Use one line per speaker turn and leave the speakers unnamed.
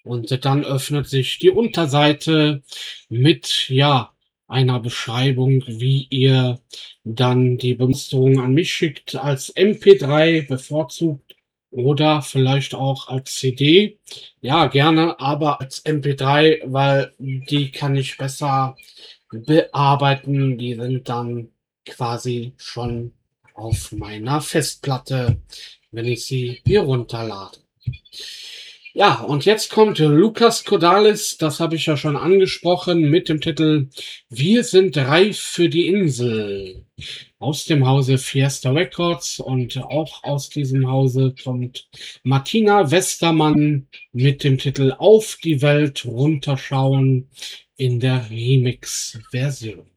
Und dann öffnet sich die Unterseite mit, ja, einer Beschreibung, wie ihr dann die Bemusterung an mich schickt, als MP3 bevorzugt oder vielleicht auch als CD. Ja, gerne, aber als MP3, weil die kann ich besser bearbeiten. Die sind dann quasi schon auf meiner Festplatte, wenn ich sie hier runterlade. Ja, und jetzt kommt Lukas Cordalis, das habe ich ja schon angesprochen, mit dem Titel Wir sind reif für die Insel. Aus dem Hause Fiesta Records, und auch aus diesem Hause kommt Martina Westermann mit dem Titel Auf die Welt runterschauen in der Remix-Version.